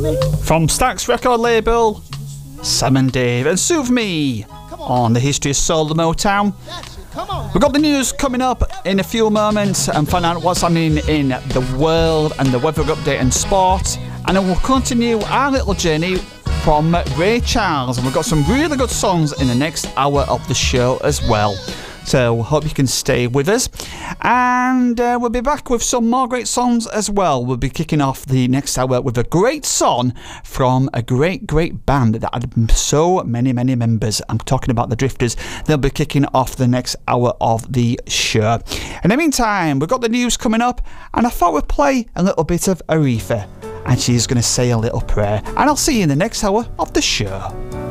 From Stax record label, Sam and Dave and Soothe Me on the History of Soul and Motown. We've got the news coming up in a few moments and find out what's happening in the world and the weather update and sport. And then we'll continue our little journey from Ray Charles. And we've got some really good songs in the next hour of the show as well. So hope you can stay with us. And we'll be back with some more great songs as well. We'll be kicking off the next hour with a great song from a great band that had so many members. I'm talking about the Drifters. They'll be kicking off the next hour of the show. In the meantime, we've got the news coming up, and I thought we'd play a little bit of Aretha. And she's going to say a little prayer. And I'll see you in the next hour of the show.